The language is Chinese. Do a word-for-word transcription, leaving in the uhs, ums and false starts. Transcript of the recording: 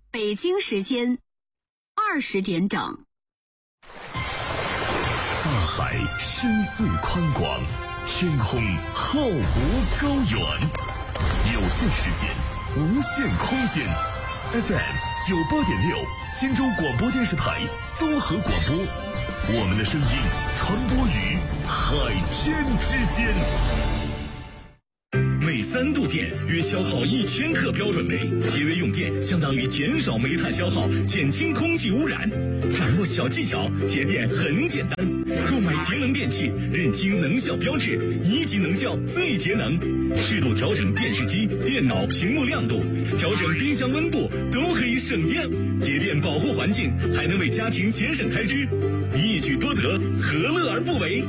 北京时间二十点整。 大海深邃宽广，天空浩博高远，有限时间，无限空间。F M 九八点六，荆州广播电视台综合广播，我们的声音传播于海天之间。 每三度电约消耗一千克标准煤，节约用电相当于减少煤炭消耗，减轻空气污染。掌握小技巧，节电很简单。购买节能电器，认清能效标志，一级能效最节能。适度调整电视机、电脑屏幕亮度，调整冰箱温度，都可以省电。节电保护环境，还能为家庭节省开支，一举多得，何乐而不为？